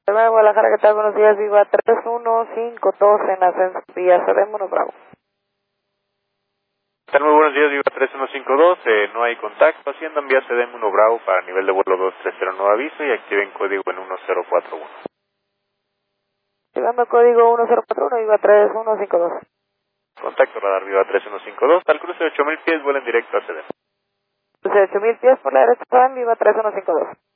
de Guadalajara, ¿qué tal? Buenos días, Viva 3152 en Ascenso Vía Sedémono Bravo. ¿Qué tal? Muy buenos días, Viva 3152, no hay contacto, haciendo vía Sedémono Bravo para nivel de vuelo 230, no aviso y activen código en 1041. Activando código 1041, Viva 3152. Contacto radar Viva 3152, al cruce de 8000 pies, vuelen directo a Sedémono. Cruce de 8000 pies por la derecha, Viva 3152.